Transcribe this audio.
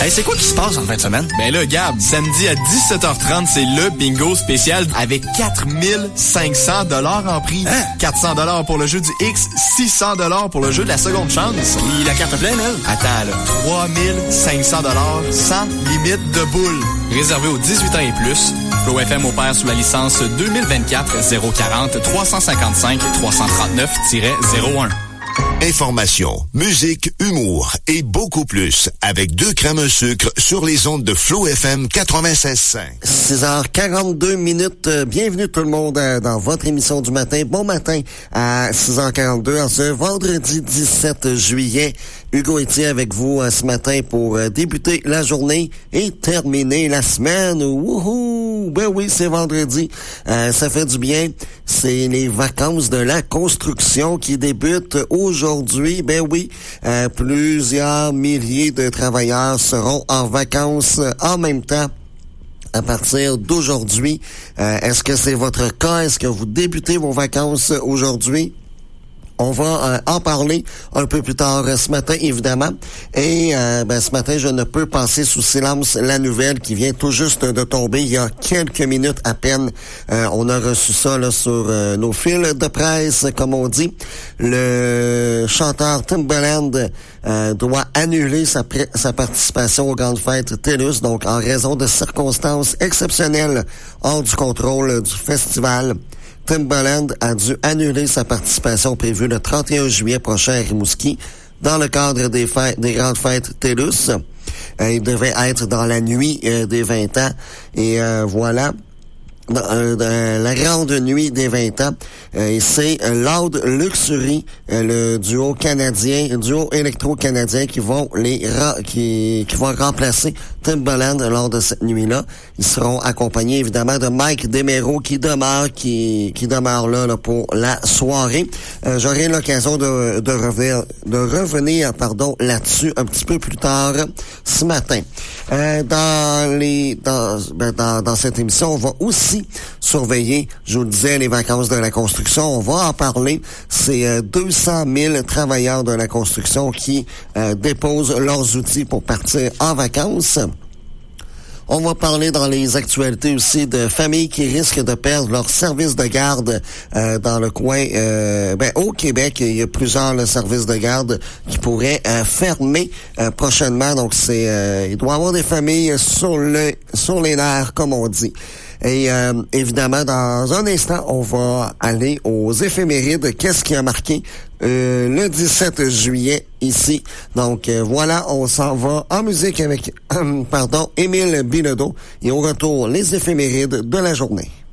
Hey, c'est quoi qui se passe en fin de semaine? Ben là, Gab, samedi à 17h30, c'est le bingo spécial avec 4500 $ en prix. Hein? 400 $ pour le jeu du X, 600 $ pour le jeu de la seconde chance. Puis la carte pleine, elle? Attends, là, 3500 $ sans limite de boules. Réservé aux 18 ans et plus, Flow FM opère sous la licence 2024 040 355 339-01. Information, musique, humour et beaucoup plus avec 2 crèmes un sucre sur les ondes de Flow FM 96.5. 6h42 minutes. Bienvenue tout le monde dans votre émission du matin. Bon matin à 6h42 en ce vendredi 17 juillet. Hugo Etier avec vous ce matin pour débuter la journée et terminer la semaine. Wouhou! Ben oui, c'est vendredi. Ça fait du bien. C'est les vacances de la construction qui débutent aujourd'hui. Ben oui, plusieurs milliers de travailleurs seront en vacances en même temps à partir d'aujourd'hui. Est-ce que c'est votre cas? Est-ce que vous débutez vos vacances aujourd'hui? On va en parler un peu plus tard ce matin, évidemment. Et ce matin, je ne peux passer sous silence la nouvelle qui vient tout juste de tomber il y a quelques minutes à peine. On a reçu ça là, sur nos fils de presse, comme on dit. Le chanteur Timbaland doit annuler sa participation aux grandes fêtes TELUS, donc en raison de circonstances exceptionnelles hors du contrôle du festival. Timbaland a dû annuler sa participation prévue le 31 juillet prochain à Rimouski dans le cadre des grandes fêtes TELUS. Il devait être dans la nuit des 20 ans et voilà. Dans la grande nuit des 20 ans, c'est Loud Luxury, le duo électro-canadien qui vont remplacer Timbaland lors de cette nuit-là. Ils seront accompagnés évidemment de Mike DeMero qui demeure là pour la soirée. J'aurai l'occasion de revenir là-dessus un petit peu plus tard ce matin. Dans cette émission, on va aussi surveiller, je vous le disais, les vacances de la construction. On va en parler. C'est 200 000 travailleurs de la construction qui déposent leurs outils pour partir en vacances. On va parler dans les actualités aussi de familles qui risquent de perdre leur service de garde dans le coin. Au Québec, il y a plusieurs services de garde qui pourraient fermer prochainement. Donc, il doit y avoir des familles sur les nerfs, comme on dit. Et évidemment, dans un instant, on va aller aux éphémérides. Qu'est-ce qui a marqué le 17 juillet ici? Donc voilà, on s'en va en musique avec Émile Bilodeau. Et au retour, les éphémérides de la journée.